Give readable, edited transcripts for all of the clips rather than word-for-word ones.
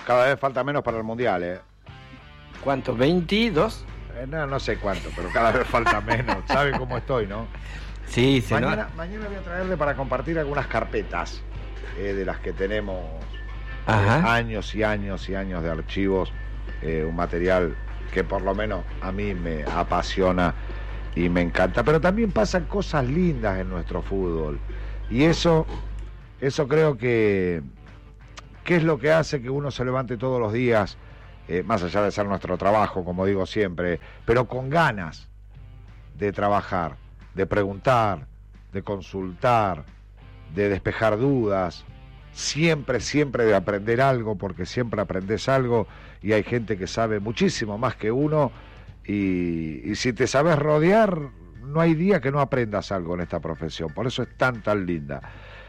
Cada vez falta menos para el Mundial, ¿eh? ¿Cuánto? ¿22? No sé cuánto, pero cada vez falta menos. ¿Sabe cómo estoy, no? Sí, mañana voy a traerle para compartir algunas carpetas de las que tenemos años y años y años de archivos. Un material que por lo menos a mí me apasiona y me encanta. Pero también pasan cosas lindas en nuestro fútbol. Y eso creo que es lo que hace que uno se levante todos los días, más allá de ser nuestro trabajo, como digo siempre, pero con ganas de trabajar, de preguntar, de consultar, de despejar dudas, siempre de aprender algo, porque siempre aprendes algo y hay gente que sabe muchísimo más que uno y si te sabes rodear, no hay día que no aprendas algo en esta profesión, por eso es tan linda.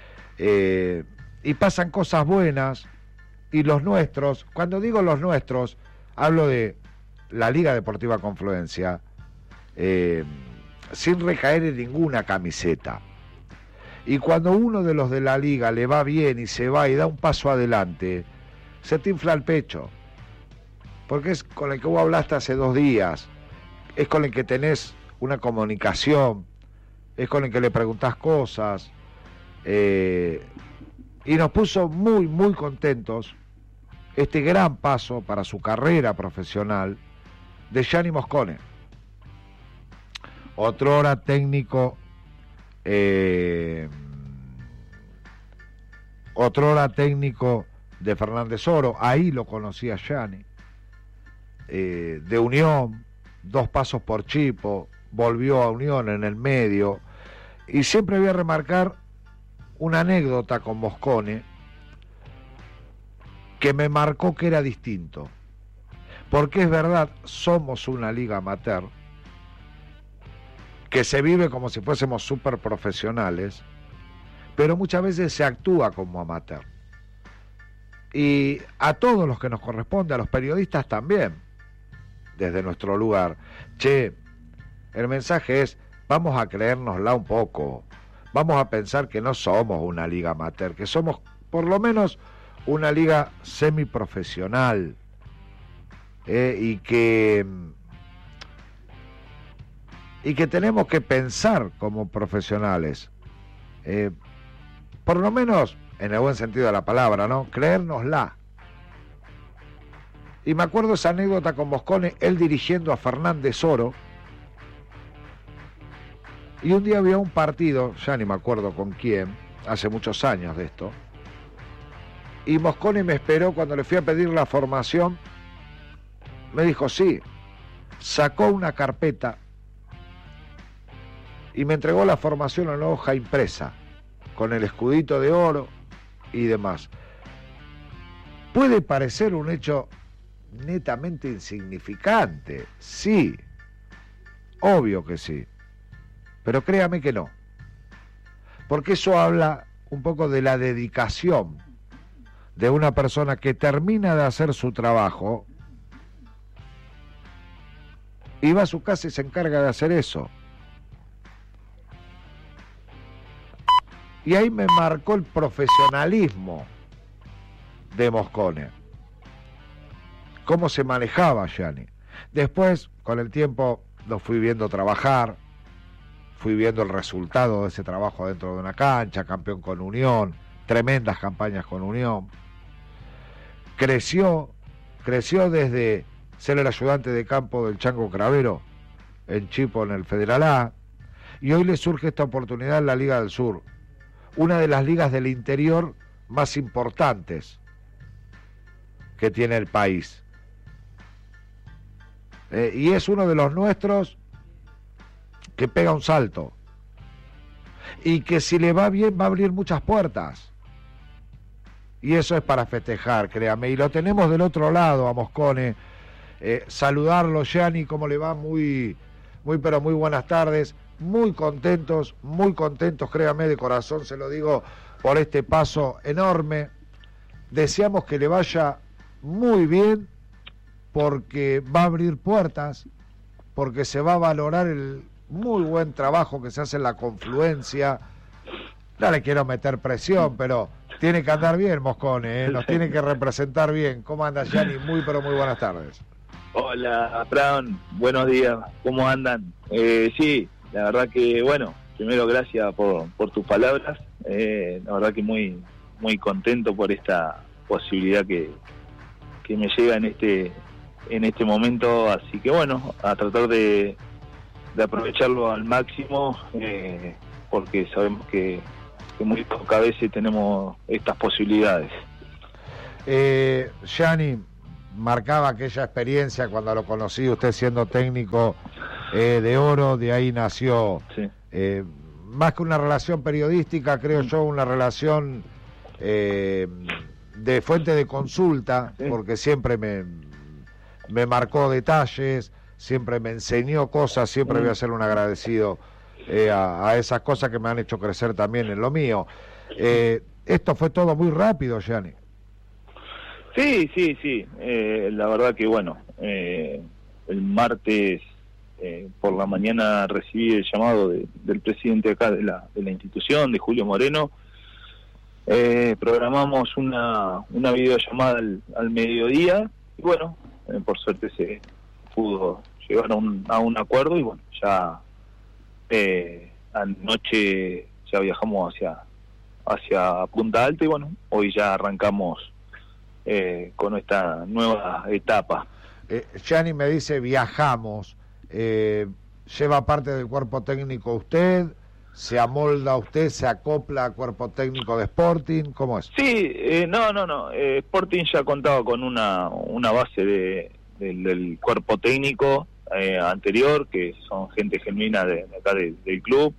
Y pasan cosas buenas y los nuestros, cuando digo los nuestros, hablo de la Liga Deportiva Confluencia, sin recaer en ninguna camiseta. Y cuando uno de los de la liga le va bien y se va y da un paso adelante, se te infla el pecho. Porque es con el que vos hablaste hace 2 días, es con el que tenés una comunicación, es con el que le preguntás cosas. Y nos puso muy contentos este gran paso para su carrera profesional de Gianni Moscone. Otrora técnico de Fernández Oro, ahí lo conocí a Gianni, de Unión, 2 pasos por Chipo, volvió a Unión en el medio, y siempre voy a remarcar una anécdota con Moscone que me marcó que era distinto, porque es verdad, somos una liga amateur que se vive como si fuésemos súper profesionales, pero muchas veces se actúa como amateur. Y a todos los que nos corresponde, a los periodistas también, desde nuestro lugar, el mensaje es, vamos a creérnosla un poco, vamos a pensar que no somos una liga amateur, que somos por lo menos una liga semiprofesional, y que tenemos que pensar como profesionales, por lo menos en el buen sentido de la palabra, ¿no? Creérnosla. Y me acuerdo esa anécdota con Moscone, él dirigiendo a Fernández Oro, y un día había un partido, ya ni me acuerdo con quién, hace muchos años de esto, y Moscone me esperó cuando le fui a pedir la formación, me dijo sí, sacó una carpeta y me entregó la formación en una hoja impresa, con el escudito de oro y demás. Puede parecer un hecho netamente insignificante, sí, obvio que sí, pero créame que no, porque eso habla un poco de la dedicación de una persona que termina de hacer su trabajo y va a su casa y se encarga de hacer eso. Y ahí me marcó el profesionalismo de Moscone, cómo se manejaba Gianni. Después, con el tiempo, lo fui viendo trabajar, fui viendo el resultado de ese trabajo dentro de una cancha, campeón con Unión, tremendas campañas con Unión. Creció desde ser el ayudante de campo del Chango Cravero en Chipo, en el Federal A, y hoy le surge esta oportunidad en la Liga del Sur, una de las ligas del interior más importantes que tiene el país. Y es uno de los nuestros que pega un salto y que si le va bien va a abrir muchas puertas. Y eso es para festejar, créame. Y lo tenemos del otro lado a Moscone. Saludarlo, Gianni, ¿cómo le va? Muy buenas tardes. Muy contentos, créame, de corazón se lo digo, por este paso enorme. Deseamos que le vaya muy bien, porque va a abrir puertas, porque se va a valorar el muy buen trabajo que se hace en la confluencia. No le quiero meter presión, pero tiene que andar bien, Moscone, nos tiene que representar bien. ¿Cómo anda, Gianni? Muy, pero muy buenas tardes. Hola, Fran, buenos días, ¿cómo andan? Sí, la verdad que, bueno, primero gracias por tus palabras, la verdad que muy contento por esta posibilidad que me llega en este momento, así que bueno, a tratar de aprovecharlo al máximo, porque sabemos que muy pocas veces tenemos estas posibilidades. Gianni, marcaba aquella experiencia cuando lo conocí, usted siendo técnico de Oro, de ahí nació, sí. Más que una relación periodística, creo yo, una relación de fuente de consulta, sí. Porque siempre me marcó detalles, siempre me enseñó cosas, siempre voy a ser un agradecido a esas cosas que me han hecho crecer también en lo mío. Esto fue todo muy rápido, Gianni. Sí. La verdad que bueno, el martes por la mañana recibí el llamado del presidente acá de la institución, de Julio Moreno. Programamos una videollamada al mediodía y bueno, por suerte se pudo llegar a un acuerdo y bueno, ya anoche ya viajamos hacia Punta Alta y bueno, hoy ya arrancamos con esta nueva etapa. Gianni me dice viajamos, ¿lleva parte del cuerpo técnico usted? ¿Se amolda usted? ¿Se acopla a cuerpo técnico de Sporting? ¿Cómo es? Sí, no. Sporting ya contaba con una base del cuerpo técnico anterior, que son gente genuina de acá del club.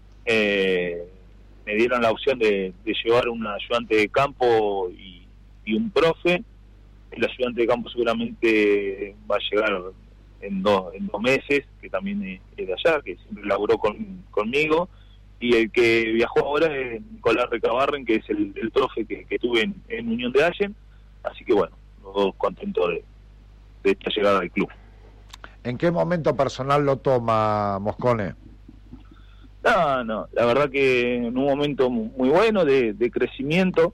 Me dieron la opción de llevar un ayudante de campo y un profe. El ayudante de campo seguramente va a llegar en dos meses, que también es de allá, que siempre laburó conmigo, y el que viajó ahora es Nicolás Recabarren, que es el profe que tuve en Unión de Allen, así que bueno, los dos contentos de esta llegada al club. ¿En qué momento personal lo toma Moscone? No, la verdad que en un momento muy bueno de crecimiento,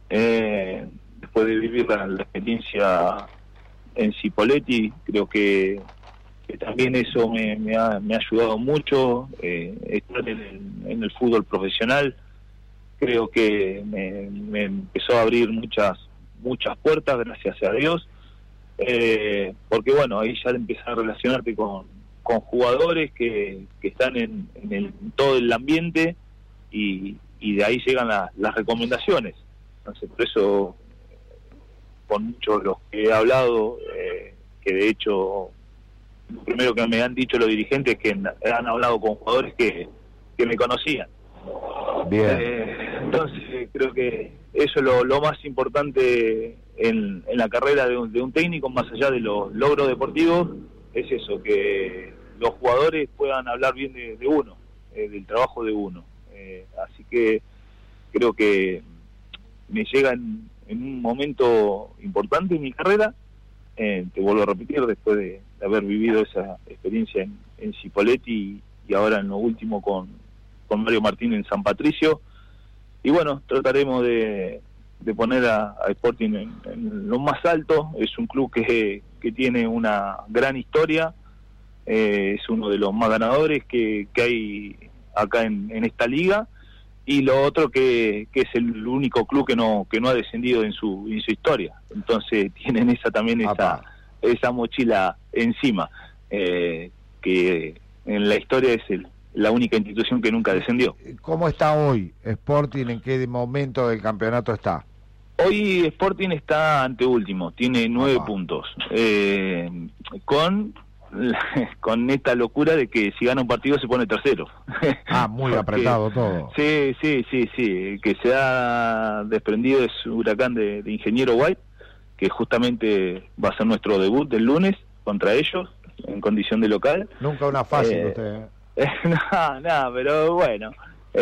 después de vivir la experiencia en Cipolletti, creo que también eso me ha ayudado mucho, estar en el fútbol profesional. Creo que me empezó a abrir muchas puertas, gracias a Dios, porque bueno, ahí ya empezás a relacionarte con jugadores que están en todo el ambiente y de ahí llegan las recomendaciones. Entonces, por eso, con muchos de los que he hablado, que de hecho lo primero que me han dicho los dirigentes es que han hablado con jugadores que me conocían. Bien. Entonces creo que eso es lo más importante en la carrera de un técnico, más allá de los logros deportivos, es eso, que los jugadores puedan hablar bien de uno, del trabajo de uno. Así que creo que me llega en un momento importante en mi carrera. Te vuelvo a repetir, después de haber vivido esa experiencia en Cipolletti y ahora en lo último con Mario Martín en San Patricio. Y bueno, trataremos de poner a Sporting en lo más alto. Es un club que tiene una gran historia, es uno de los más ganadores que hay acá en esta liga, y lo otro que es el único club que no ha descendido en su historia. Entonces tienen esa mochila encima, que en la historia es la única institución que nunca descendió. ¿Cómo está hoy Sporting? ¿En qué momento del campeonato está? Hoy Sporting está anteúltimo, tiene 9 puntos, con esta locura de que si gana un partido se pone tercero. Muy apretado todo. Sí, el que se ha desprendido es Huracán de Ingeniero White, que justamente va a ser nuestro debut del lunes contra ellos, en condición de local. Nunca una fácil usted. No, pero bueno,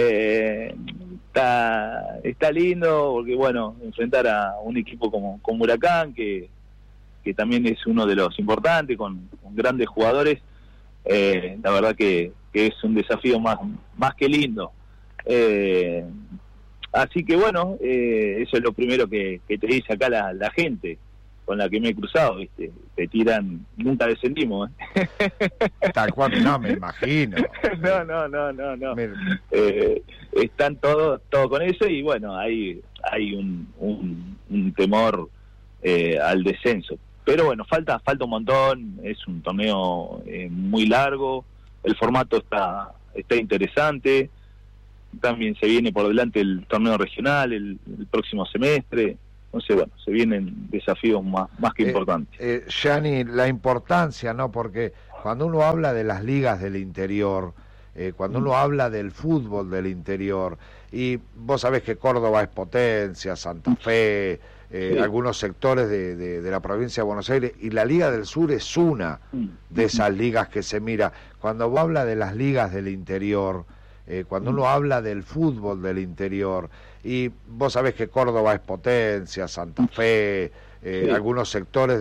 está lindo, porque bueno, enfrentar a un equipo como Huracán, que también es uno de los importantes, con grandes jugadores, la verdad que es un desafío más que lindo. Así que bueno, eso es lo primero que te dice acá la gente con la que me he cruzado, ¿viste? Te tiran, nunca descendimos, Tal cual, no, me imagino. No. Están todos con eso y bueno, hay un temor al descenso. Pero bueno, falta un montón, es un torneo muy largo, el formato está interesante, también se viene por delante el torneo regional el próximo semestre. Entonces, bueno, se vienen desafíos más que importantes. Gianni, la importancia, ¿no? Porque cuando uno habla de las ligas del interior, cuando uno habla del fútbol del interior, y vos sabés que Córdoba es potencia, Santa Fe, sí, algunos sectores de la provincia de Buenos Aires, y la Liga del Sur es una de esas ligas que se mira. Cuando vos habla de las ligas del interior, cuando uno habla del fútbol del interior, y vos sabés que Córdoba es potencia, Santa Fe, sí, algunos sectores